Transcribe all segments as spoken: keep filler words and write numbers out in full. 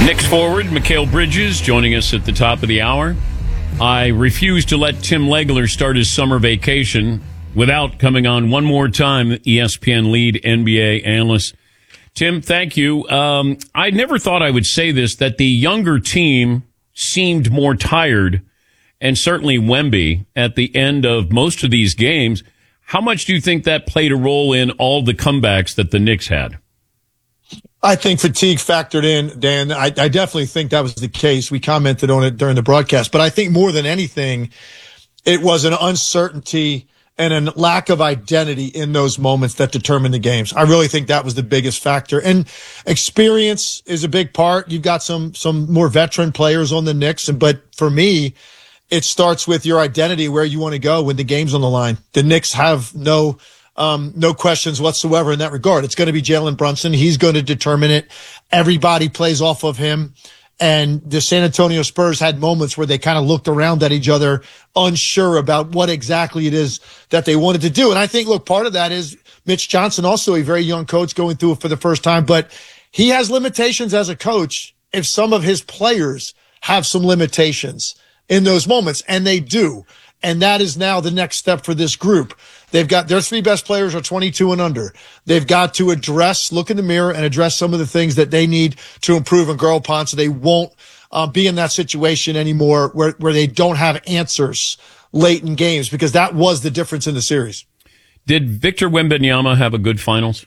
Knicks forward, Mikal Bridges, joining us at the top of the hour. I refuse to let Tim Legler start his summer vacation without coming on one more time, E S P N lead N B A analyst. Tim, thank you. Um, I never thought I would say this, that the younger team seemed more tired, and certainly Wemby at the end of most of these games. How much do you think that played a role in all the comebacks that the Knicks had? I think fatigue factored in, Dan. I, I definitely think that was the case. We commented on it during the broadcast. But I think more than anything, it was an uncertainty and a lack of identity in those moments that determined the games. I really think that was the biggest factor. And experience is a big part. You've got some some more veteran players on the Knicks. But for me, it starts with your identity, where you want to go when the game's on the line. The Knicks have no Um, no questions whatsoever in that regard. It's going to be Jalen Brunson. He's going to determine it. Everybody plays off of him. And the San Antonio Spurs had moments where they kind of looked around at each other, unsure about what exactly it is that they wanted to do. And I think, look, part of that is Mitch Johnson, also a very young coach, going through it for the first time. But he has limitations as a coach if some of his players have some limitations in those moments, and they do. And that is now the next step for this group. They've got their three best players are twenty-two and under. They've got to address, look in the mirror and address some of the things that they need to improve and grow upon, so they won't uh, be in that situation anymore where, where they don't have answers late in games, because that was the difference in the series. Did Victor Wembanyama have a good finals?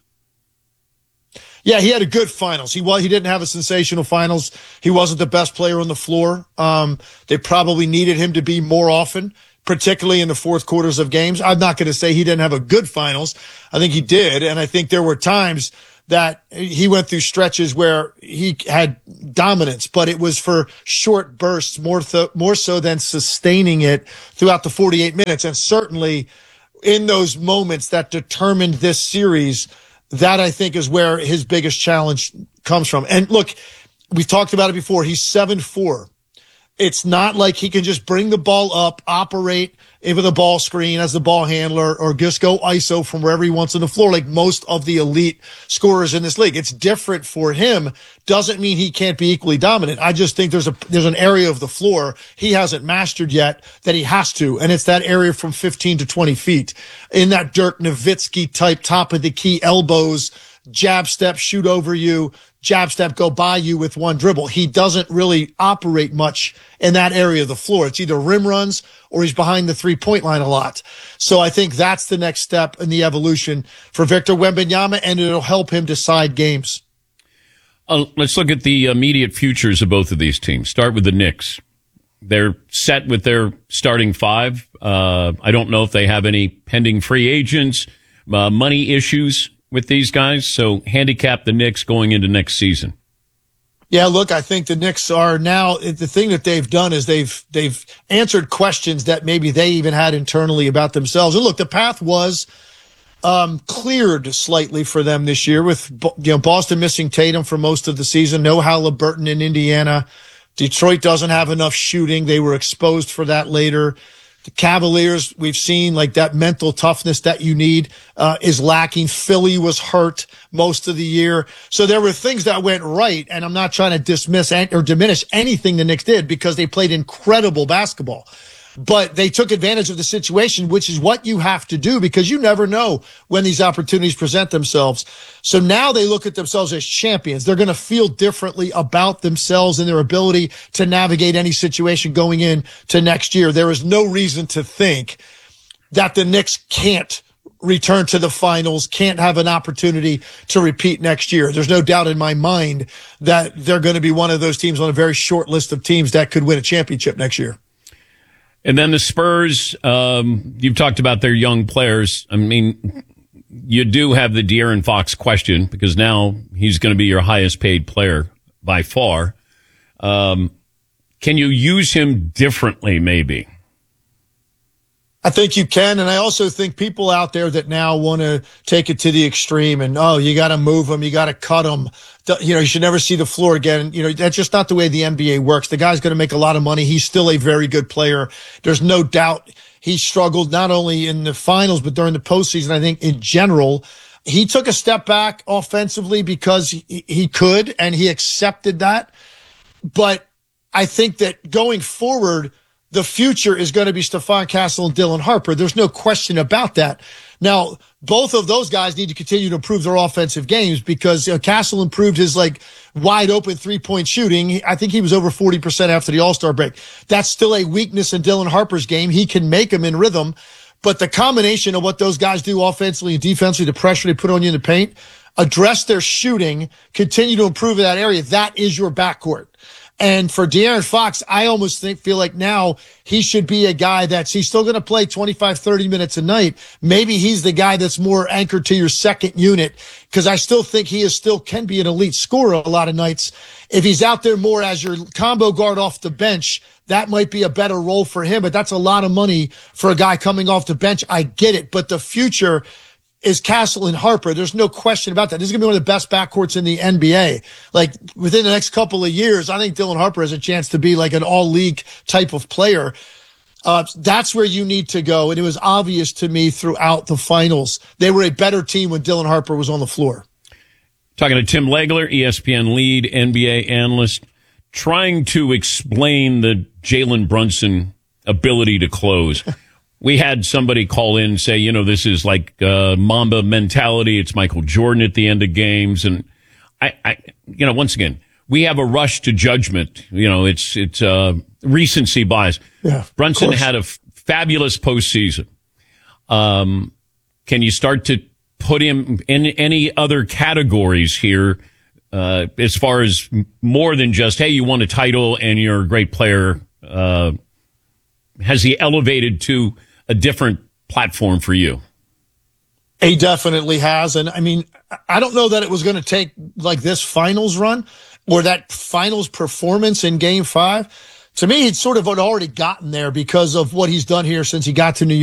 Yeah, he had a good finals. He was, he didn't have a sensational finals. He wasn't the best player on the floor. Um, they probably needed him to be more often, particularly in the fourth quarters of games. I'm not going to say he didn't have a good finals. I think he did. And I think there were times that he went through stretches where he had dominance, but it was for short bursts more, th- more so than sustaining it throughout the forty-eight minutes. And certainly in those moments that determined this series, that I think is where his biggest challenge comes from. And look, we've talked about it before. He's seven four. It's not like he can just bring the ball up, operate over the ball screen as the ball handler, or just go I S O from wherever he wants on the floor like most of the elite scorers in this league. It's different for him. Doesn't mean he can't be equally dominant. I just think there's a there's an area of the floor he hasn't mastered yet that he has to, and it's that area from fifteen to twenty feet. In that Dirk Nowitzki type, top of the key elbows, jab step, shoot over you, jab step, go by you with one dribble. He doesn't really operate much in that area of the floor. It's either rim runs or he's behind the three-point line a lot. So I think that's the next step in the evolution for Victor Wembanyama, and it'll help him decide games. Uh, let's look at the immediate futures of both of these teams. Start with the Knicks. They're set with their starting five. Uh, I don't know if they have any pending free agents, uh, money issues with these guys. So handicap the Knicks going into next season. Yeah, look, I think the Knicks are now, the thing that they've done is they've they've answered questions that maybe they even had internally about themselves. And look, the path was um, cleared slightly for them this year with, you know, Boston missing Tatum for most of the season, no Halliburton in Indiana. Detroit doesn't have enough shooting. They were exposed for that later. The Cavaliers, we've seen like that mental toughness that you need uh, is lacking. Philly was hurt most of the year. So there were things that went right, and I'm not trying to dismiss or diminish anything the Knicks did, because they played incredible basketball. But they took advantage of the situation, which is what you have to do, because you never know when these opportunities present themselves. So now they look at themselves as champions. They're going to feel differently about themselves and their ability to navigate any situation going in to next year. There is no reason to think that the Knicks can't return to the finals, can't have an opportunity to repeat next year. There's no doubt in my mind that they're going to be one of those teams on a very short list of teams that could win a championship next year. And then the Spurs, um, you've talked about their young players. I mean, you do have the De'Aaron Fox question, because now he's going to be your highest paid player by far. Um, can you use him differently, maybe? I think you can, and I also think people out there that now want to take it to the extreme and, oh, you got to move him, you got to cut him, you know, you should never see the floor again. You know, that's just not the way the N B A works. The guy's going to make a lot of money. He's still a very good player. There's no doubt he struggled not only in the finals, but during the postseason. I think in general, he took a step back offensively because he, he could, and he accepted that. but I think that going forward, the future is going to be Stephon Castle and Dylan Harper. There's no question about that. Now, both of those guys need to continue to improve their offensive games because uh, Castle improved his like wide open three point shooting. I think he was over forty percent after the All-Star break. That's still a weakness in Dylan Harper's game. He can make them in rhythm, but the combination of what those guys do offensively and defensively, the pressure they put on you in the paint, address their shooting, continue to improve in that area. That is your backcourt. And for De'Aaron Fox, I almost think, feel like now he should be a guy that's, he's still going to play twenty-five, thirty minutes a night. Maybe he's the guy that's more anchored to your second unit because I still think he is still can be an elite scorer a lot of nights. If he's out there more as your combo guard off the bench, that might be a better role for him, but that's a lot of money for a guy coming off the bench. I get it, but the future is Castle and Harper. There's no question about that. This is going to be one of the best backcourts in the N B A. Like within the next couple of years, I think Dylan Harper has a chance to be like an all-league type of player. Uh, that's where you need to go. And it was obvious to me throughout the finals. They were a better team when Dylan Harper was on the floor. Talking to Tim Legler, E S P N lead N B A analyst, trying to explain the Jalen Brunson ability to close. We had somebody call in and say, you know, this is like uh, Mamba mentality. It's Michael Jordan at the end of games. And I, I, you know, once again, we have a rush to judgment. You know, it's, it's uh, recency bias. Yeah, Brunson had a f- fabulous postseason. Um, can you start to put him in any other categories here uh, as far as more than just, hey, you won a title and you're a great player? Uh, has he elevated to a different platform for you? He definitely has. And I mean, I don't know that it was going to take like this finals run or that finals performance in game five. To me, he'd sort of already gotten there because of what he's done here since he got to New York.